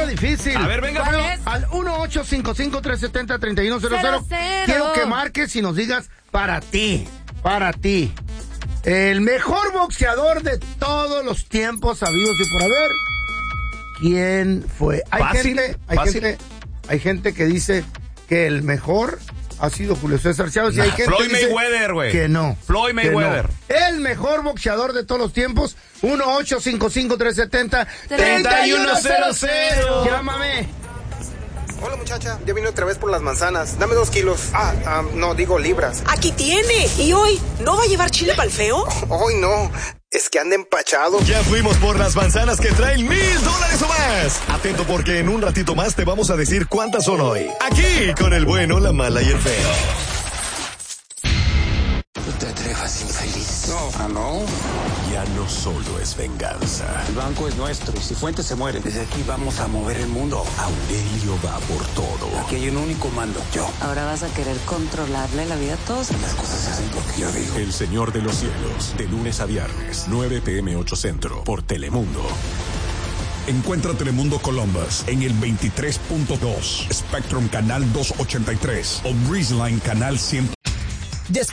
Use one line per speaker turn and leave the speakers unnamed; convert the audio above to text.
difícil.
A ver, venga,
bueno, al 1-855-370-3100. Quiero que marques y nos digas para ti. El mejor boxeador de todos los tiempos habidos y por haber. ¿Quién fue? Hay gente que dice que el mejor ha sido Julio César Chávez y hay gente
Floyd
que dice
Mayweather, güey.
que no.
Floyd Mayweather.
No. El mejor boxeador de todos los tiempos. 1-855-370-3100. Llámame.
Hola muchacha, ya vine otra vez por las manzanas. Dame 2 kilos. No, digo libras.
Aquí tiene. ¿Y hoy no va a llevar chile pa'l feo?
Hoy no. Es que anda empachado.
Ya fuimos por las manzanas que traen $1,000 o más. Atento porque en un ratito más te vamos a decir cuántas son hoy. Aquí con el bueno, la mala y el feo.
No te atrevas, infeliz.
No. ¿No?
Ya no solo es venganza.
El banco es nuestro y si Fuentes se muere, desde aquí vamos a mover el mundo.
Aurelio va por todo.
Aquí hay un único mando, yo.
Ahora vas a querer controlarle la vida a todos.
Las cosas se hacen porque yo digo.
El Señor de los Cielos, de lunes a viernes, 9 p.m. 8 Centro, por Telemundo.
Encuentra Telemundo Columbus en el 23.2, Spectrum Canal 283 o Breezeline Canal 100.